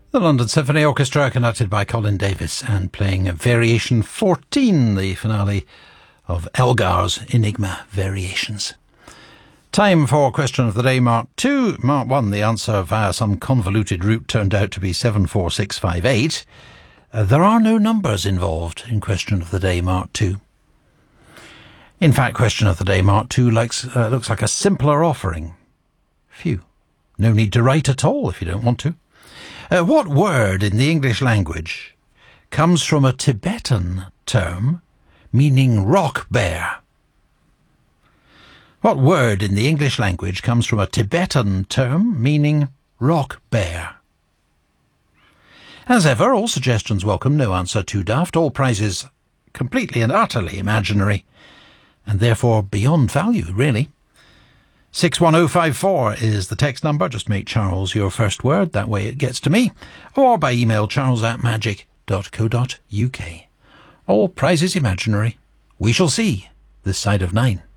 The London Symphony Orchestra, conducted by Colin Davis, and playing Variation 14, the finale of Elgar's Enigma Variations. Time for question of the day, Mark 2. Mark 1, the answer via some convoluted route turned out to be 74658. There are no numbers involved in question of the day, Mark 2. In fact, question of the day, Mark 2, looks like a simpler offering. Phew. No need to write at all if you don't want to. What word in the English language comes from a Tibetan term meaning rock bear? What word in the English language comes from a Tibetan term meaning rock bear? As ever, all suggestions welcome, no answer too daft, all prizes completely and utterly imaginary, and therefore beyond value, really. 61054 is the text number. Just make Charles your first word, that way it gets to me, or by email charles@magic.co.uk. All prizes imaginary. We shall see this side of 9.